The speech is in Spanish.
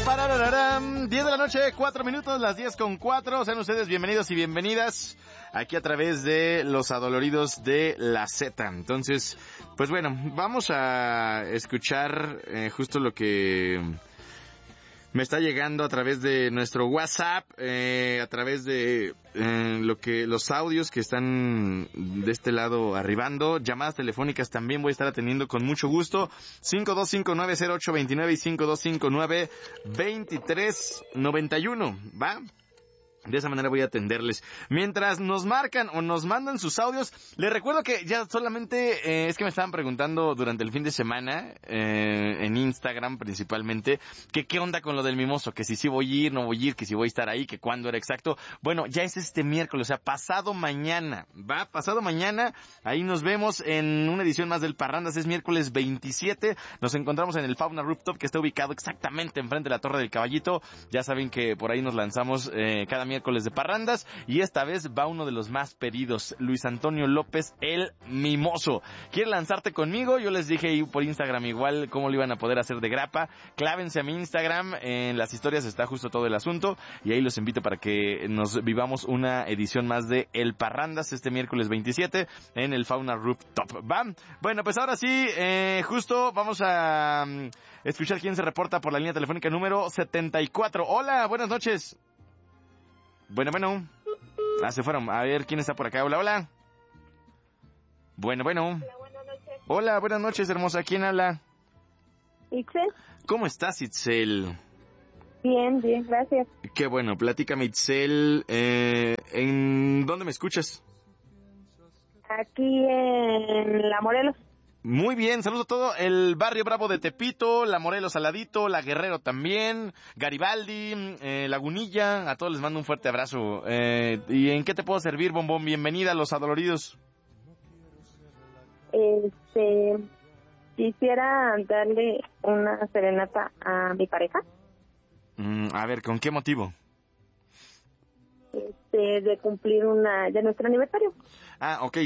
Pararararam, 10 de la noche, 4 minutos, las 10:04. Sean ustedes bienvenidos y bienvenidas aquí a través de los adoloridos de la Z. Entonces, pues bueno, vamos a escuchar justo lo que me está llegando a través de nuestro WhatsApp, a través de los audios que están de este lado arribando. Llamadas telefónicas también voy a estar atendiendo con mucho gusto. 525-908-29 y 525-923-91, ¿va? De esa manera voy a atenderles. Mientras nos marcan o nos mandan sus audios, les recuerdo que ya solamente, es que me estaban preguntando durante el fin de semana, en Instagram principalmente, que qué onda con lo del mimoso, que si sí voy a ir, no voy a ir, que si voy a estar ahí, que cuándo era exacto. Bueno, ya es este miércoles, o sea, pasado mañana, ¿va? Pasado mañana, ahí nos vemos en una edición más del Parrandas, es miércoles 27, nos encontramos en el Fauna Rooftop, que está ubicado exactamente enfrente de la Torre del Caballito. Ya saben que por ahí nos lanzamos cada miércoles de Parrandas, y esta vez va uno de los más pedidos, Luis Antonio López, el mimoso. ¿Quiere lanzarte conmigo? Yo les dije ahí por Instagram igual cómo lo iban a poder hacer de grapa. Clávense a mi Instagram, en las historias está justo todo el asunto, y ahí los invito para que nos vivamos una edición más de El Parrandas este miércoles 27 en el Fauna Rooftop. ¿Va? Bueno, pues ahora sí, justo vamos a escuchar quién se reporta por la línea telefónica número 74. Hola, buenas noches. Bueno. Se fueron. A ver, ¿quién está por acá? Hola. Bueno. Hola, buenas noches. Hola, buenas noches, hermosa. ¿Quién habla? Itzel. ¿Cómo estás, Itzel? Bien, gracias. Qué bueno, platícame, Itzel. ¿En dónde me escuchas? Aquí en La Morelos. Muy bien, saludos a todo el barrio Bravo de Tepito, La Morelos Saladito, La Guerrero también, Garibaldi, Lagunilla, a todos les mando un fuerte abrazo. ¿Y en qué te puedo servir, bombón? Bienvenida a Los Adoloridos. Quisiera darle una serenata a mi pareja. A ver, ¿con qué motivo? De cumplir de nuestro aniversario. Ah, ok,